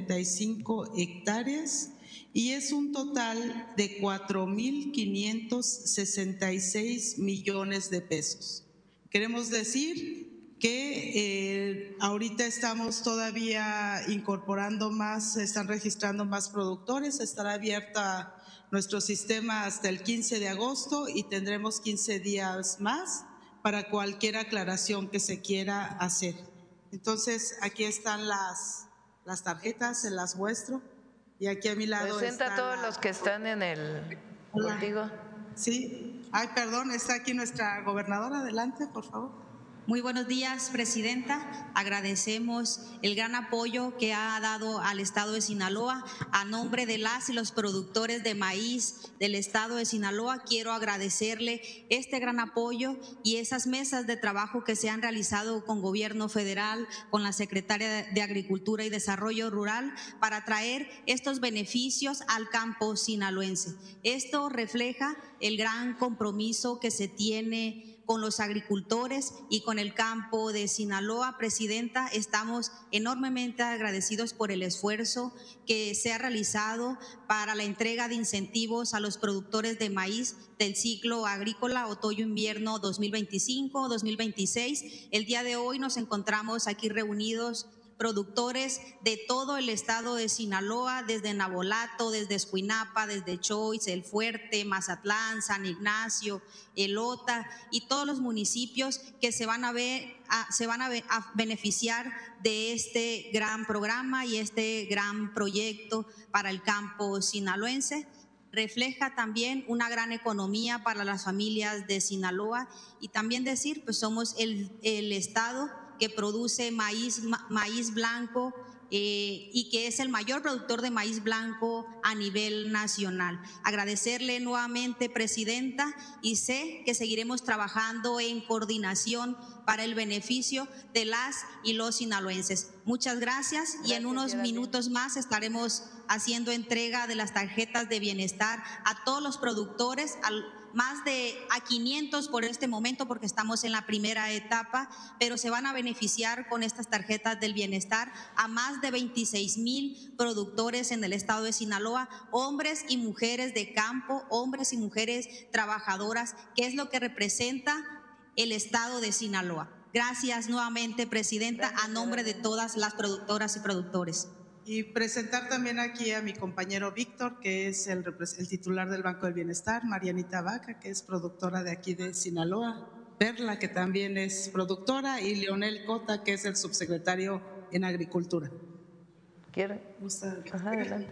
1.135 hectáreas y es un total de 4.566 millones de pesos. Queremos decir que ahorita estamos todavía incorporando más, se están registrando más productores, estará abierta nuestro sistema hasta el 15 de agosto y tendremos 15 días más para cualquier aclaración que se quiera hacer. Entonces, aquí están las tarjetas, se las muestro. Y aquí a mi lado presenta está a todos los que están en el contigo. Sí. Ay, perdón, está aquí nuestra gobernadora. Adelante, por favor. Muy buenos días, Presidenta. Agradecemos el gran apoyo que ha dado al Estado de Sinaloa. A nombre de las y los productores de maíz del Estado de Sinaloa, quiero agradecerle este gran apoyo y esas mesas de trabajo que se han realizado con Gobierno Federal, con la Secretaria de Agricultura y Desarrollo Rural, para traer estos beneficios al campo sinaloense. Esto refleja el gran compromiso que se tiene con los agricultores y con el campo de Sinaloa. Presidenta, estamos enormemente agradecidos por el esfuerzo que se ha realizado para la entrega de incentivos a los productores de maíz del ciclo agrícola otoño-invierno 2025-2026. El día de hoy nos encontramos aquí reunidos productores de todo el estado de Sinaloa, desde Navolato, desde Escuinapa, desde Choix, El Fuerte, Mazatlán, San Ignacio, Elota y todos los municipios que se van a beneficiar de este gran programa y este gran proyecto para el campo sinaloense. Refleja también una gran economía para las familias de Sinaloa y también decir, pues somos el estado que produce maíz blanco y que es el mayor productor de maíz blanco a nivel nacional. Agradecerle nuevamente, Presidenta, y sé que seguiremos trabajando en coordinación para el beneficio de las y los sinaloenses. Muchas gracias y en unos minutos más estaremos haciendo entrega de las tarjetas de bienestar a todos los productores, más de 500 por este momento porque estamos en la primera etapa, pero se van a beneficiar con estas tarjetas del bienestar a más de 26,000 productores en el estado de Sinaloa, hombres y mujeres de campo, hombres y mujeres trabajadoras, que es lo que representa el estado de Sinaloa. Gracias nuevamente, Presidenta, a nombre de todas las productoras y productores. Y presentar también aquí a mi compañero Víctor, que es el titular del Banco del Bienestar, Marianita Vaca, que es productora de aquí de Sinaloa, Perla, que también es productora, y Leonel Cota, que es el subsecretario en Agricultura. ¿Quiere? Ajá, adelante.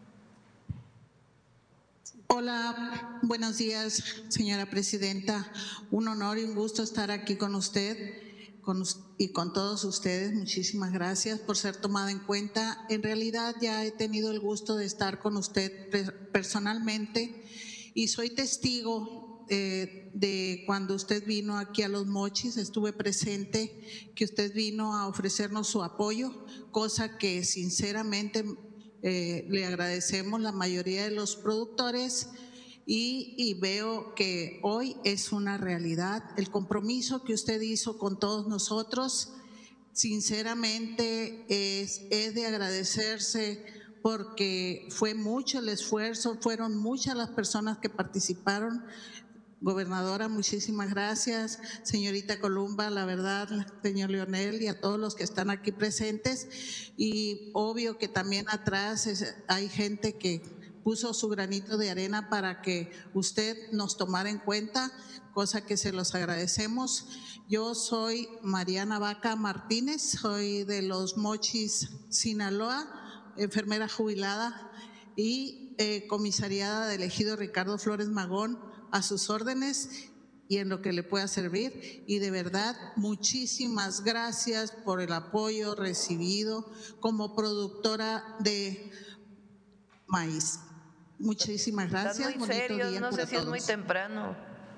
Hola, buenos días, señora Presidenta. Un honor y un gusto estar aquí con usted y con todos ustedes. Muchísimas gracias por ser tomada en cuenta. En realidad ya he tenido el gusto de estar con usted personalmente y soy testigo de cuando usted vino aquí a Los Mochis. Estuve presente que usted vino a ofrecernos su apoyo, cosa que sinceramente le agradecemos la mayoría de los productores y veo que hoy es una realidad. El compromiso que usted hizo con todos nosotros, sinceramente es de agradecerse porque fue mucho el esfuerzo, fueron muchas las personas que participaron. Gobernadora, muchísimas gracias. Señorita Columba, la verdad, señor Leonel y a todos los que están aquí presentes. Y obvio que también atrás hay gente que puso su granito de arena para que usted nos tomara en cuenta, cosa que se los agradecemos. Yo soy Mariana Vaca Martínez, soy de Los Mochis, Sinaloa, enfermera jubilada y comisariada del ejido Ricardo Flores Magón, a sus órdenes y en lo que le pueda servir. Y de verdad, muchísimas gracias por el apoyo recibido como productora de maíz. Muchísimas gracias. Están muy serios, no sé si es muy temprano.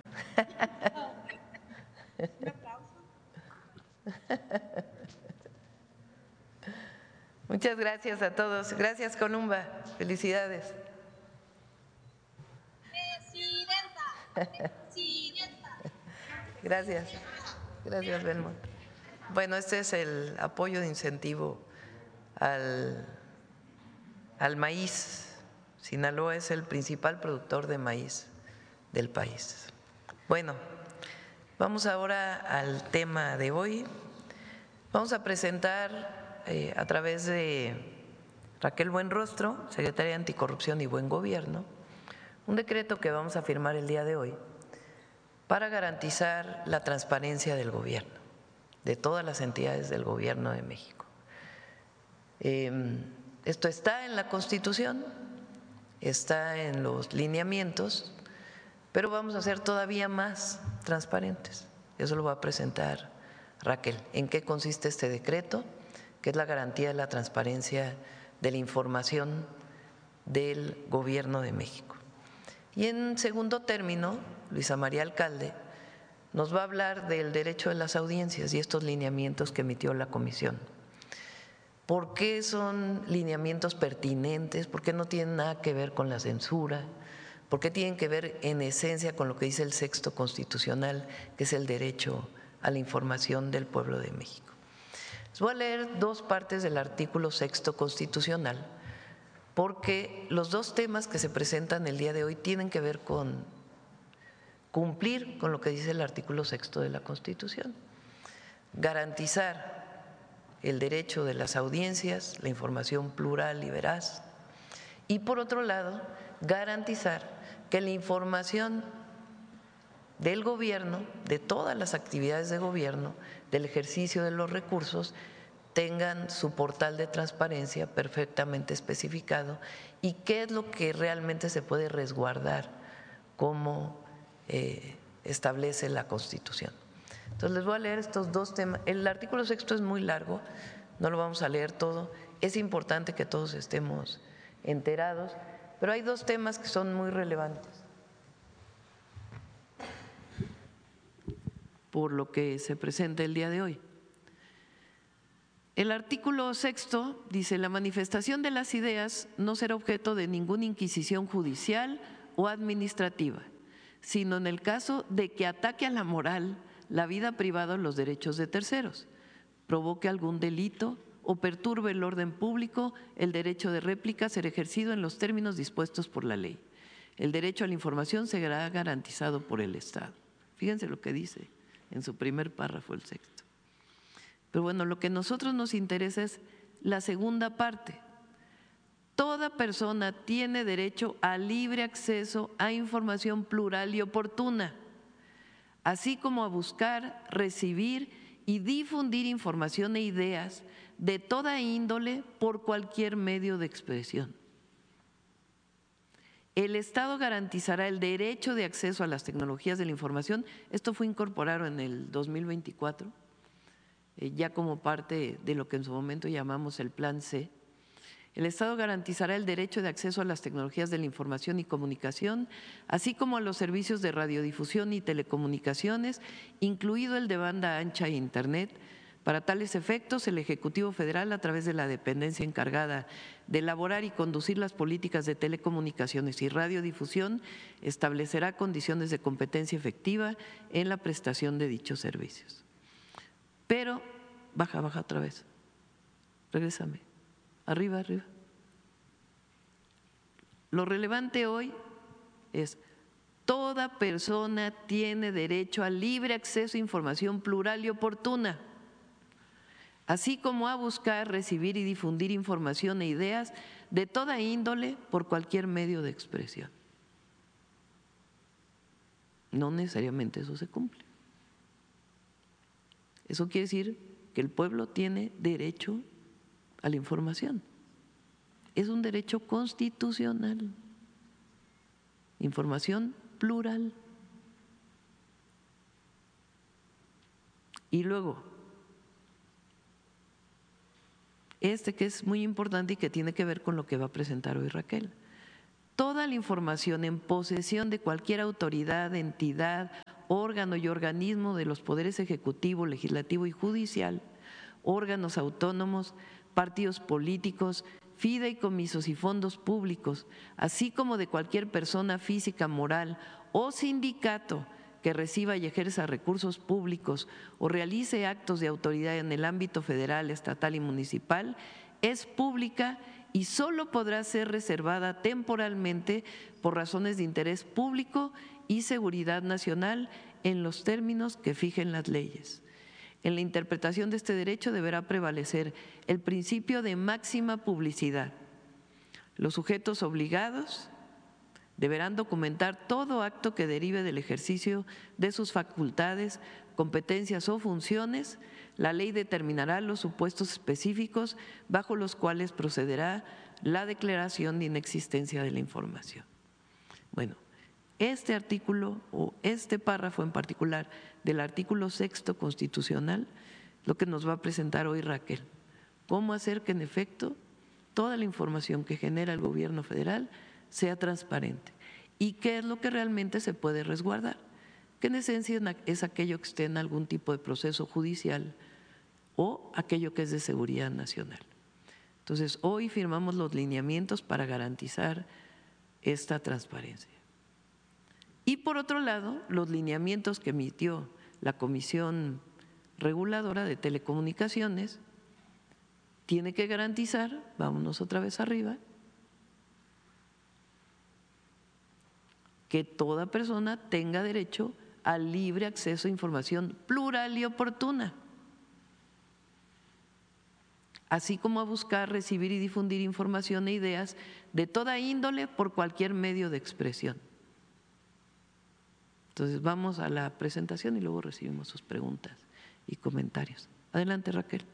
Un aplauso. Muchas gracias a todos. Gracias, Columba. Felicidades. Gracias. Gracias, Belmont. Bueno, este es el apoyo de incentivo al al maíz. Sinaloa es el principal productor de maíz del país. Bueno, vamos ahora al tema de hoy. Vamos a presentar a través de Raquel Buenrostro, secretaria de Anticorrupción y Buen Gobierno, un decreto que vamos a firmar el día de hoy para garantizar la transparencia del gobierno, de todas las entidades del Gobierno de México. Esto está en la Constitución, está en los lineamientos, pero vamos a ser todavía más transparentes. Eso lo va a presentar Raquel. ¿En qué consiste este decreto? Que es la garantía de la transparencia de la información del Gobierno de México. Y en segundo término, Luisa María Alcalde nos va a hablar del derecho de las audiencias y estos lineamientos que emitió la Comisión. ¿Por qué son lineamientos pertinentes? ¿Por qué no tienen nada que ver con la censura? ¿Por qué tienen que ver en esencia con lo que dice el sexto constitucional, que es el derecho a la información del pueblo de México? Les voy a leer dos partes del artículo sexto constitucional, porque los dos temas que se presentan el día de hoy tienen que ver con cumplir con lo que dice el artículo sexto de la Constitución, garantizar el derecho de las audiencias, la información plural y veraz, y por otro lado, garantizar que la información del gobierno, de todas las actividades de gobierno, del ejercicio de los recursos, tengan su portal de transparencia perfectamente especificado y qué es lo que realmente se puede resguardar como establece la Constitución. Entonces les voy a leer estos dos temas. El artículo sexto es muy largo, no lo vamos a leer todo, es importante que todos estemos enterados, pero hay dos temas que son muy relevantes por lo que se presenta el día de hoy. El artículo sexto dice: la manifestación de las ideas no será objeto de ninguna inquisición judicial o administrativa, sino en el caso de que ataque a la moral, la vida privada o los derechos de terceros, provoque algún delito o perturbe el orden público, el derecho de réplica será ejercido en los términos dispuestos por la ley. El derecho a la información será garantizado por el Estado. Fíjense lo que dice en su primer párrafo el sexto. Pero bueno, lo que a nosotros nos interesa es la segunda parte. Toda persona tiene derecho a libre acceso a información plural y oportuna, así como a buscar, recibir y difundir información e ideas de toda índole por cualquier medio de expresión. El Estado garantizará el derecho de acceso a las tecnologías de la información. Esto fue incorporado en el 2024, ya como parte de lo que en su momento llamamos el Plan C. El Estado garantizará el derecho de acceso a las tecnologías de la información y comunicación, así como a los servicios de radiodifusión y telecomunicaciones, incluido el de banda ancha e Internet. Para tales efectos, el Ejecutivo Federal, a través de la dependencia encargada de elaborar y conducir las políticas de telecomunicaciones y radiodifusión, establecerá condiciones de competencia efectiva en la prestación de dichos servicios. Pero, baja otra vez, regrésame. Arriba. Lo relevante hoy es: toda persona tiene derecho al libre acceso a información plural y oportuna, así como a buscar, recibir y difundir información e ideas de toda índole por cualquier medio de expresión. No necesariamente eso se cumple. Eso quiere decir que el pueblo tiene derecho a la información. Es un derecho constitucional. Información plural. Y luego, que es muy importante y que tiene que ver con lo que va a presentar hoy Raquel. Toda la información en posesión de cualquier autoridad, entidad, órgano y organismo de los poderes ejecutivo, legislativo y judicial, órganos autónomos, partidos políticos, fideicomisos y fondos públicos, así como de cualquier persona física, moral o sindicato que reciba y ejerza recursos públicos o realice actos de autoridad en el ámbito federal, estatal y municipal, es pública y solo podrá ser reservada temporalmente por razones de interés público y seguridad nacional en los términos que fijen las leyes. En la interpretación de este derecho deberá prevalecer el principio de máxima publicidad. Los sujetos obligados deberán documentar todo acto que derive del ejercicio de sus facultades, competencias o funciones. La ley determinará los supuestos específicos bajo los cuales procederá la declaración de inexistencia de la información. Bueno, este artículo o este párrafo en particular del artículo 6º constitucional, lo que nos va a presentar hoy Raquel, cómo hacer que en efecto toda la información que genera el gobierno federal sea transparente y qué es lo que realmente se puede resguardar, que en esencia es aquello que esté en algún tipo de proceso judicial o aquello que es de seguridad nacional. Entonces, hoy firmamos los lineamientos para garantizar esta transparencia. Y por otro lado, los lineamientos que emitió la Comisión Reguladora de Telecomunicaciones tiene que garantizar, vámonos otra vez arriba, que toda persona tenga derecho al libre acceso a información plural y oportuna, así como a buscar, recibir y difundir información e ideas de toda índole por cualquier medio de expresión. Entonces vamos a la presentación y luego recibimos sus preguntas y comentarios. Adelante, Raquel.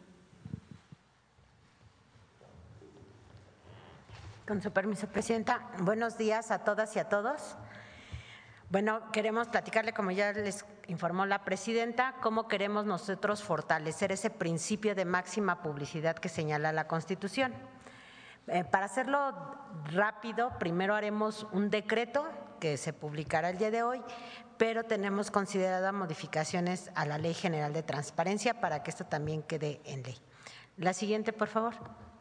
Con su permiso, Presidenta. Buenos días a todas y a todos. Bueno, queremos platicarle, como ya les informó la Presidenta, cómo queremos nosotros fortalecer ese principio de máxima publicidad que señala la Constitución. Para hacerlo rápido, primero haremos un decreto que se publicará el día de hoy, pero tenemos consideradas modificaciones a la Ley General de Transparencia para que esto también quede en ley. La siguiente, por favor.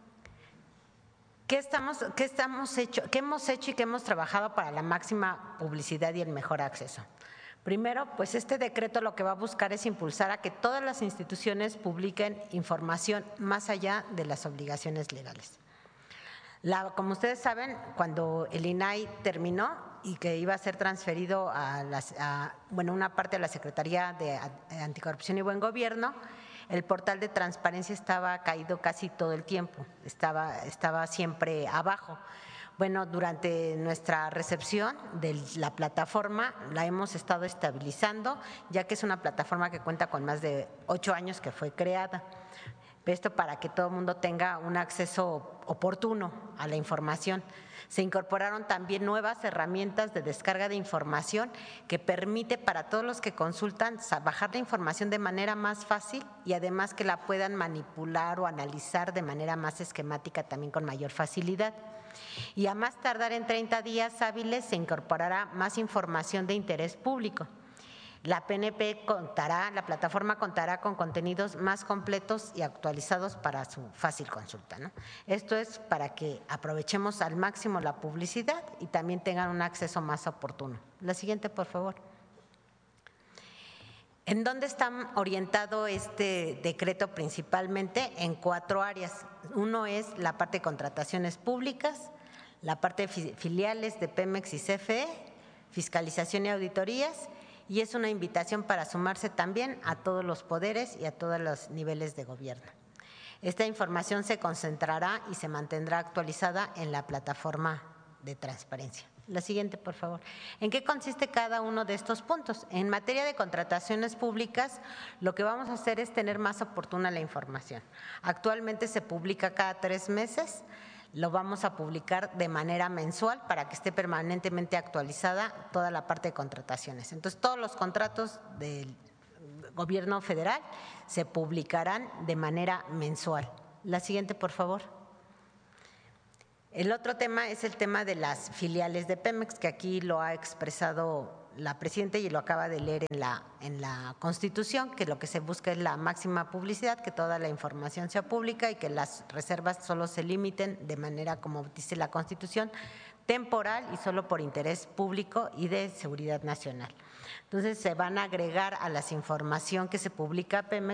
¿Qué hemos hecho y qué hemos trabajado para la máxima publicidad y el mejor acceso? Primero, pues este decreto lo que va a buscar es impulsar a que todas las instituciones publiquen información más allá de las obligaciones legales. Como ustedes saben, cuando el INAI terminó y que iba a ser transferido a una parte de la Secretaría de Anticorrupción y Buen Gobierno, el portal de transparencia estaba caído casi todo el tiempo, estaba siempre abajo. Bueno, durante nuestra recepción de la plataforma la hemos estado estabilizando, ya que es una plataforma que cuenta con más de 8 años que fue creada. Esto para que todo el mundo tenga un acceso oportuno a la información. Se incorporaron también nuevas herramientas de descarga de información que permite para todos los que consultan bajar la información de manera más fácil y además que la puedan manipular o analizar de manera más esquemática también con mayor facilidad. Y a más tardar en 30 días hábiles se incorporará más información de interés público. La plataforma contará con contenidos más completos y actualizados para su fácil consulta, ¿no? Esto es para que aprovechemos al máximo la publicidad y también tengan un acceso más oportuno. La siguiente, por favor. ¿En dónde está orientado este decreto? Principalmente en 4 áreas. Uno es la parte de contrataciones públicas, la parte de filiales de Pemex y CFE, fiscalización y auditorías, y es una invitación para sumarse también a todos los poderes y a todos los niveles de gobierno. Esta información se concentrará y se mantendrá actualizada en la plataforma de transparencia. La siguiente, por favor. ¿En qué consiste cada uno de estos puntos? En materia de contrataciones públicas, lo que vamos a hacer es tener más oportuna la información. Actualmente se publica cada 3 meses. Lo vamos a publicar de manera mensual para que esté permanentemente actualizada toda la parte de contrataciones. Entonces, todos los contratos del gobierno federal se publicarán de manera mensual. La siguiente, por favor. El otro tema es el tema de las filiales de Pemex, que aquí lo ha expresado la Presidenta y lo acaba de leer en la Constitución, que lo que se busca es la máxima publicidad, que toda la información sea pública y que las reservas solo se limiten de manera, como dice la Constitución, temporal y solo por interés público y de seguridad nacional. Entonces, se van a agregar a la información que se publica Pemex